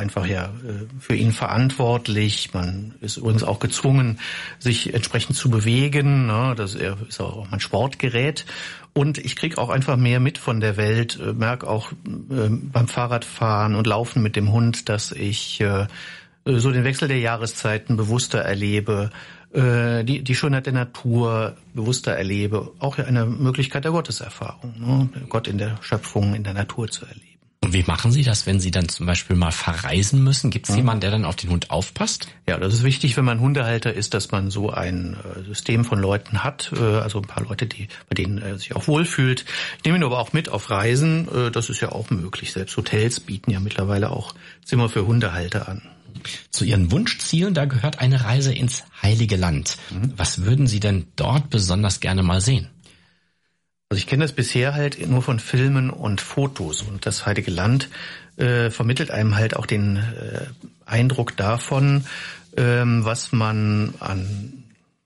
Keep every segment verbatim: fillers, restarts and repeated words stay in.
einfach ja für ihn verantwortlich. Man ist übrigens auch gezwungen, sich entsprechend zu bewegen. Das ist auch mein Sportgerät. Und ich kriege auch einfach mehr mit von der Welt, merke auch beim Fahrradfahren und Laufen mit dem Hund, dass ich so den Wechsel der Jahreszeiten bewusster erlebe, die, die Schönheit der Natur bewusster erlebe, auch eine Möglichkeit der Gotteserfahrung, ne? Gott in der Schöpfung, in der Natur zu erleben. Und wie machen Sie das, wenn Sie dann zum Beispiel mal verreisen müssen? Gibt es mhm. jemanden, der dann auf den Hund aufpasst? Ja, das ist wichtig, wenn man Hundehalter ist, dass man so ein System von Leuten hat, also ein paar Leute, die bei denen er sich auch wohlfühlt. Ich nehme ihn aber auch mit auf Reisen, das ist ja auch möglich. Selbst Hotels bieten ja mittlerweile auch Zimmer für Hundehalter an. Zu Ihren Wunschzielen, da gehört eine Reise ins Heilige Land. Mhm. Was würden Sie denn dort besonders gerne mal sehen? Also ich kenne das bisher halt nur von Filmen und Fotos. Und das Heilige Land äh, vermittelt einem halt auch den äh, Eindruck davon, ähm, was man an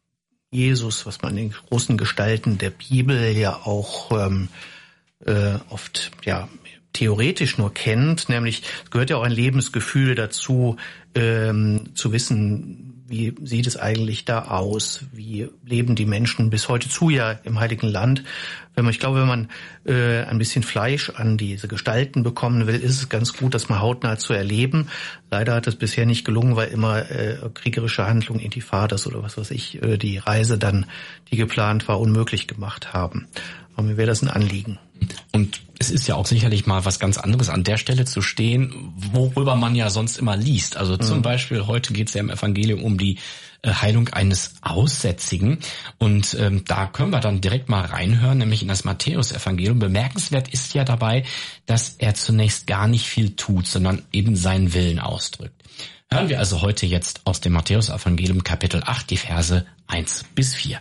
Jesus, was man an den großen Gestalten der Bibel ja auch ähm, äh, oft ja theoretisch nur kennt, nämlich es gehört ja auch ein Lebensgefühl dazu, ähm, zu wissen, wie sieht es eigentlich da aus, wie leben die Menschen bis heute zu ja im Heiligen Land. Wenn man, ich glaube, wenn man äh, ein bisschen Fleisch an diese Gestalten bekommen will, ist es ganz gut, das mal hautnah zu erleben. Leider hat es bisher nicht gelungen, weil immer äh, kriegerische Handlungen, Intifadas oder was weiß ich, äh, die Reise dann, die geplant war, unmöglich gemacht haben. Aber mir wäre das ein Anliegen. Und es ist ja auch sicherlich mal was ganz anderes, an der Stelle zu stehen, worüber man ja sonst immer liest. Also zum mhm. Beispiel, heute geht es ja im Evangelium um die äh, Heilung eines Aussätzigen. Und ähm, da können wir dann direkt mal reinhören, nämlich in das Matthäus-Evangelium. Bemerkenswert ist ja dabei, dass er zunächst gar nicht viel tut, sondern eben seinen Willen ausdrückt. Hören wir also heute jetzt aus dem Matthäus-Evangelium Kapitel acht, die Verse eins bis vier.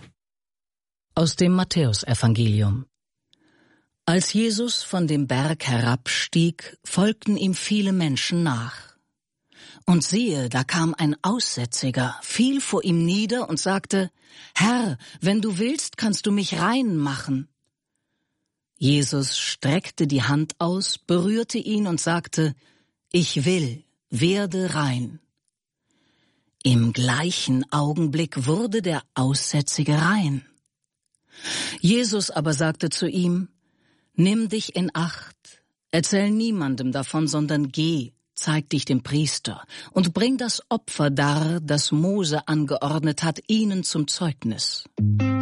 Aus dem Matthäus-Evangelium. Als Jesus von dem Berg herabstieg, folgten ihm viele Menschen nach. Und siehe, da kam ein Aussätziger, fiel vor ihm nieder und sagte, Herr, wenn du willst, kannst du mich rein machen. Jesus streckte die Hand aus, berührte ihn und sagte, ich will, werde rein. Im gleichen Augenblick wurde der Aussätzige rein. Jesus aber sagte zu ihm, nimm dich in Acht, erzähl niemandem davon, sondern geh, zeig dich dem Priester und bring das Opfer dar, das Mose angeordnet hat, ihnen zum Zeugnis.